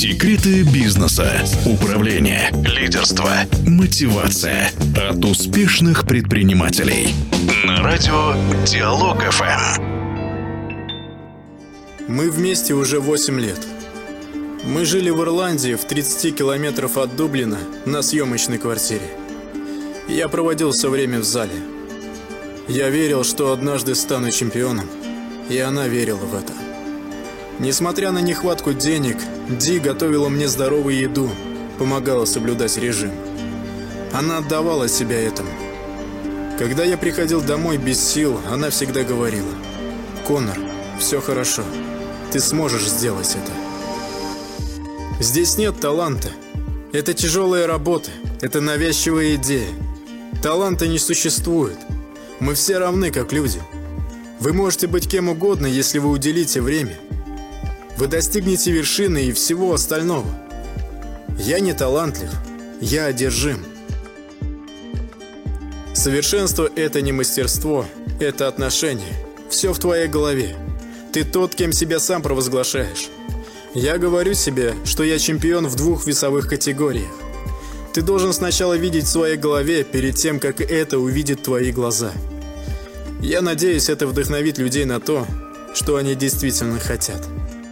Секреты бизнеса, управления, лидерства, мотивация от успешных предпринимателей. На радио Диалог ФМ. Мы вместе уже 8 лет. Мы жили в Ирландии, в 30 километров от Дублина, на съемочной квартире. Я проводил все время в зале. Я верил, что однажды стану чемпионом, и она верила в это. Несмотря на нехватку денег, Ди готовила мне здоровую еду, помогала соблюдать режим. Она отдавала себя этому. Когда я приходил домой без сил, она всегда говорила: «Конор, все хорошо, ты сможешь сделать это». Здесь нет таланта. Это тяжелая работа, это навязчивая идея. Таланта не существует. Мы все равны, как люди. Вы можете быть кем угодно, если вы уделите время. Вы достигнете вершины и всего остального. Я не талантлив, я одержим. Совершенство – это не мастерство, это отношение. Все в твоей голове. Ты тот, кем себя сам провозглашаешь. Я говорю себе, что я чемпион в 2 весовых категориях. Ты должен сначала видеть в своей голове, перед тем, как это увидит твои глаза. Я надеюсь, это вдохновит людей на то, что они действительно хотят.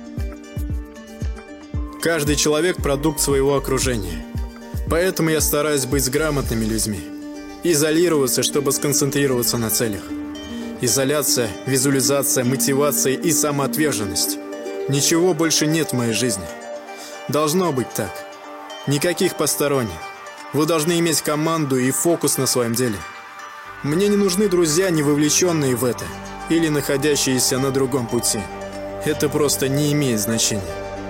Каждый человек – продукт своего окружения. Поэтому я стараюсь быть с грамотными людьми. Изолироваться, чтобы сконцентрироваться на целях. Изоляция, визуализация, мотивация и самоотверженность. Ничего больше нет в моей жизни. Должно быть так. Никаких посторонних. Вы должны иметь команду и фокус на своем деле. Мне не нужны друзья, не вовлеченные в это, или находящиеся на другом пути. Это просто не имеет значения.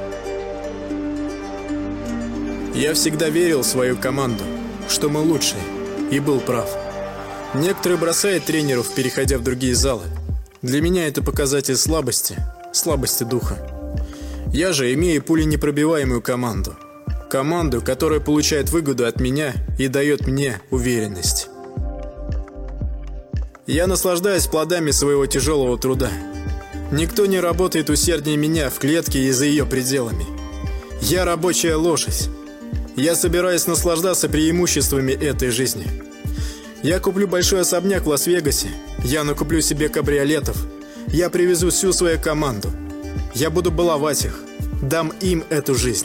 Я всегда верил в свою команду, что мы лучшие, и был прав. Некоторые бросают тренеров, переходя в другие залы. Для меня это показатель слабости духа. Я же имею пуленепробиваемую команду. Команду, которая получает выгоду от меня и дает мне уверенность. Я наслаждаюсь плодами своего тяжелого труда. Никто не работает усерднее меня в клетке и за ее пределами. Я рабочая лошадь. Я собираюсь наслаждаться преимуществами этой жизни. Я куплю большой особняк в Лас-Вегасе. Я накуплю себе кабриолетов. Я привезу всю свою команду. Я буду баловать их. Дам им эту жизнь.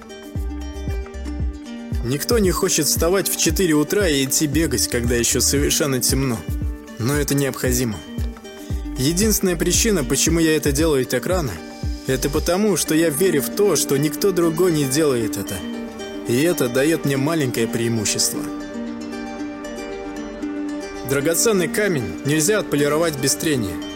Никто не хочет вставать в 4 утра и идти бегать, когда еще совершенно темно. Но это необходимо. Единственная причина, почему я это делаю так рано, это потому, что я верю в то, что никто другой не делает это. И это дает мне маленькое преимущество. Драгоценный камень нельзя отполировать без трения.